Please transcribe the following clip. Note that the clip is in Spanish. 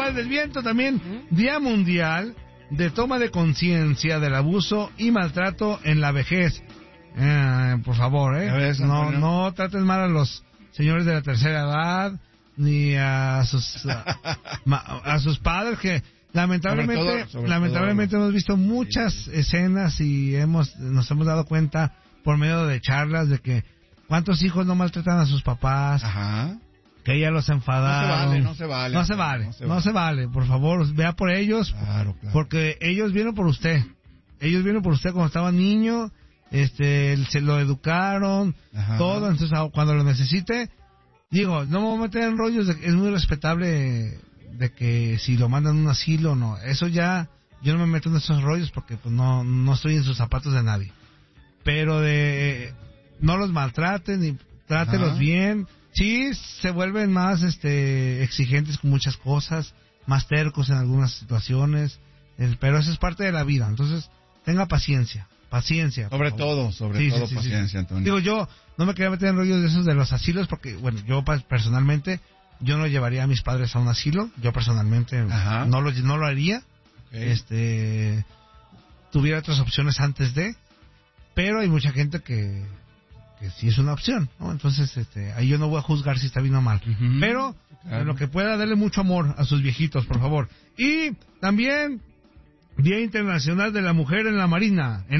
Igual del Viento también, Día Mundial de Toma de Conciencia del Abuso y Maltrato en la Vejez. Por favor, no traten mal a los señores de la tercera edad, ni a sus padres, que lamentablemente hemos visto muchas escenas y nos hemos dado cuenta por medio de charlas de que cuántos hijos no maltratan a sus papás. Ajá. Que ella los enfadaron. No se vale. Por favor, vea por ellos. Claro. Porque ellos vieron por usted. Cuando estaba niño. Se lo educaron. Ajá. Todo. Entonces, cuando lo necesite, digo, no me voy a meter en rollos. Es muy respetable de que si lo mandan a un asilo o no. Eso ya, yo no me meto en esos rollos porque pues no estoy en sus zapatos de nadie. Pero no los maltraten y trátelos bien. Sí, se vuelven más exigentes con muchas cosas, más tercos en algunas situaciones, pero eso es parte de la vida. Entonces, tenga paciencia. Sobre todo paciencia, Antonio. Digo, yo no me quería meter en rollos de esos de los asilos porque, bueno, yo personalmente, yo no llevaría a mis padres a un asilo. Yo personalmente no lo haría. Okay. Tuviera otras opciones antes de, pero hay mucha gente que sí es una opción, ¿no? Entonces, ahí yo no voy a juzgar si está bien o mal. Uh-huh. Pero, en lo que pueda, darle mucho amor a sus viejitos, por favor. Y también, Día Internacional de la Mujer en la Marina.